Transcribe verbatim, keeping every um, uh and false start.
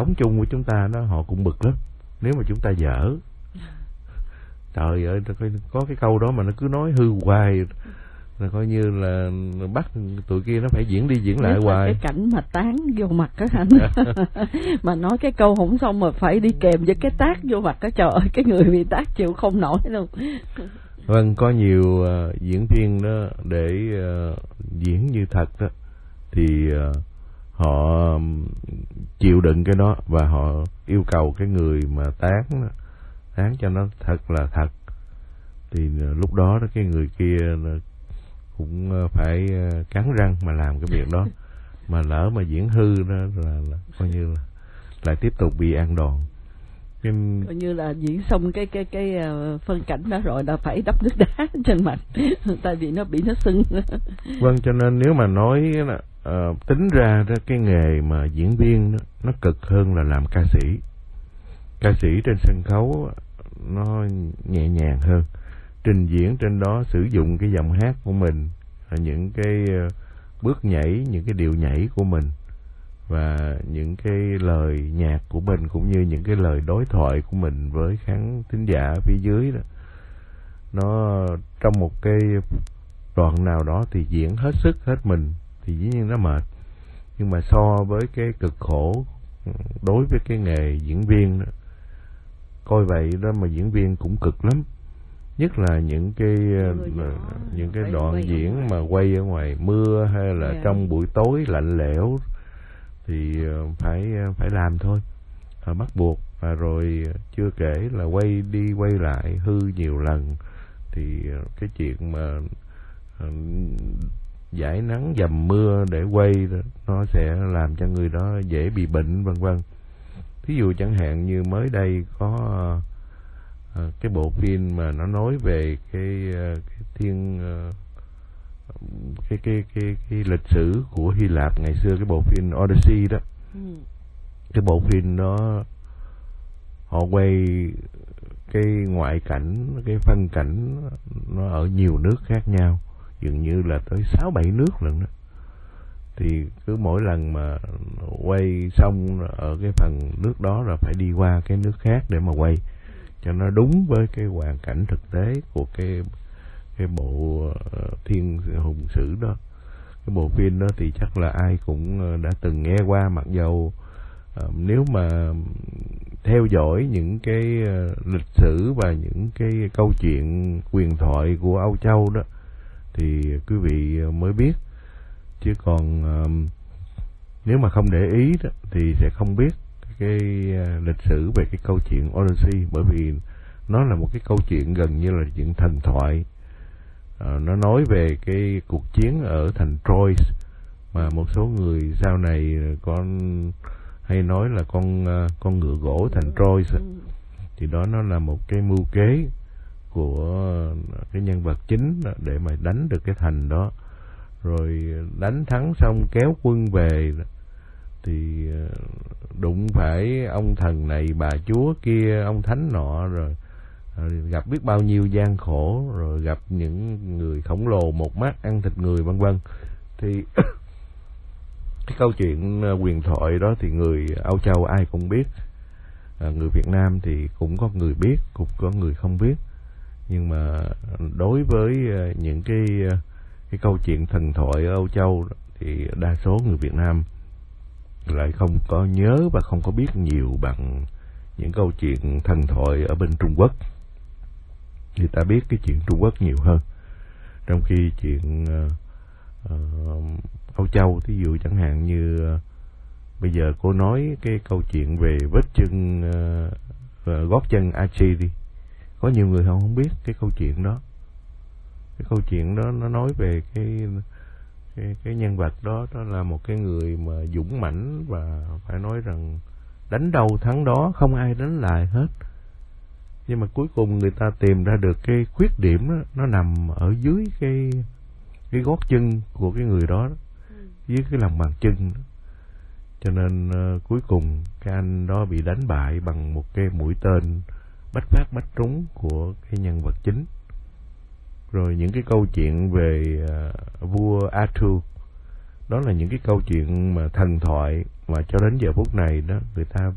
sống chung với chúng ta đó, họ cũng bực lắm nếu mà chúng ta dở. Trời ơi, có cái câu đó mà nó cứ nói hư hoài, là coi như là bắt tụi kia nó phải diễn đi diễn lại hoài. Cái cảnh mà tán vô mặt á anh mà nói cái câu không xong mà phải đi kèm với cái tát vô mặt á, trời ơi, cái người bị tát chịu không nổi luôn. Vâng, có nhiều uh, diễn viên đó để uh, diễn như thật đó thì uh, họ chịu đựng cái đó và họ yêu cầu cái người mà tán đó, tán cho nó thật là thật, thì uh, lúc đó đó cái người kia uh, cũng uh, phải uh, cắn răng mà làm cái việc đó. Mà lỡ mà diễn hư đó là, là coi như là lại tiếp tục bị ăn đòn. Cái... coi như là diễn xong cái cái cái uh, phân cảnh đó rồi là phải đắp nước đá trên mặt tại vì nó bị nó sưng. Vâng, cho nên nếu mà nói là uh, tính ra đó, cái nghề mà diễn viên đó, nó cực hơn là làm ca sĩ. Ca sĩ trên sân khấu nó nhẹ nhàng hơn, trình diễn trên đó sử dụng cái giọng hát của mình, những cái uh, bước nhảy, những cái điệu nhảy của mình và những cái lời nhạc của mình, cũng như những cái lời đối thoại của mình với khán thính giả ở phía dưới đó, nó trong một cái đoạn nào đó thì diễn hết sức hết mình thì dĩ nhiên nó mệt. Nhưng mà so với cái cực khổ đối với cái nghề diễn viên đó, coi vậy đó mà diễn viên cũng cực lắm. Nhất là những cái những cái đoạn diễn mà quay ở ngoài mưa hay là yeah. trong buổi tối lạnh lẽo thì phải phải làm thôi, phải bắt buộc. Và rồi chưa kể là quay đi quay lại hư nhiều lần, thì cái chuyện mà dãi nắng dầm mưa để quay nó sẽ làm cho người đó dễ bị bệnh vân vân. Ví dụ chẳng hạn như mới đây có À, cái bộ phim mà nó nói về cái, cái thiên cái, cái cái cái lịch sử của Hy Lạp ngày xưa, cái bộ phim Odyssey đó. Ừ. Cái bộ phim đó họ quay cái ngoại cảnh, cái phân cảnh nó ở nhiều nước khác nhau, dường như là tới sáu bảy nước lần đó. Thì cứ mỗi lần mà quay xong ở cái phần nước đó là phải đi qua cái nước khác để mà quay cho nó đúng với cái hoàn cảnh thực tế của cái cái bộ uh, thiên hùng sử đó. Cái bộ phim đó thì chắc là ai cũng uh, đã từng nghe qua, mặc dầu uh, nếu mà theo dõi những cái uh, lịch sử và những cái câu chuyện huyền thoại của Âu Châu đó thì quý vị uh, mới biết, chứ còn uh, nếu mà không để ý đó thì sẽ không biết cái uh, lịch sử về cái câu chuyện Odyssey, bởi vì nó là một cái câu chuyện gần như là chuyện thần thoại. Uh, nó nói về cái cuộc chiến ở thành Troy mà một số người sau này con hay nói là con uh, con ngựa gỗ thành Troy. Thì đó nó là một cái mưu kế của cái nhân vật chính để mà đánh được cái thành đó, rồi đánh thắng xong kéo quân về thì đụng phải ông thần này bà chúa kia, ông thánh nọ, rồi, rồi gặp biết bao nhiêu gian khổ, rồi gặp những người khổng lồ một mắt ăn thịt người vân vân. Thì cái câu chuyện huyền thoại đó thì người Âu Châu ai cũng biết, à, người Việt Nam thì cũng có người biết, cũng có người không biết. Nhưng mà đối với những cái cái câu chuyện thần thoại ở Âu Châu thì đa số người Việt Nam lại không có nhớ và không có biết nhiều bằng những câu chuyện thần thoại ở bên Trung Quốc. Người ta biết cái chuyện Trung Quốc nhiều hơn, trong khi chuyện uh, uh, Âu Châu, thí dụ chẳng hạn như uh, bây giờ cô nói cái câu chuyện về vết chân uh, uh, gót chân Achi đi, có nhiều người không không biết cái câu chuyện đó. Cái câu chuyện đó nó nói về cái cái, cái nhân vật đó, đó là một cái người mà dũng mãnh và phải nói rằng đánh đâu thắng đó, không ai đánh lại hết. Nhưng mà cuối cùng người ta tìm ra được cái khuyết điểm đó, nó nằm ở dưới cái cái gót chân của cái người đó, đó dưới cái lòng bàn chân đó. Cho nên uh, cuối cùng cái anh đó bị đánh bại bằng một cái mũi tên bách phát bách trúng của cái nhân vật chính. Rồi những cái câu chuyện về uh, vua Arthur, đó là những cái câu chuyện mà thần thoại mà cho đến giờ phút này đó người ta